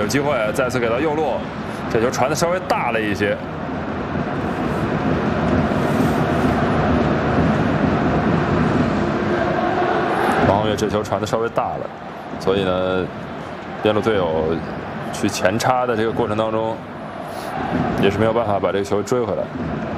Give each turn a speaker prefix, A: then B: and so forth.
A: 机会，再次给到右路，这球传的稍微大了一些。王宏岳这球传的稍微大了，所以呢，边路队友去前插的这个过程当中，也是没有办法把这个球追回来。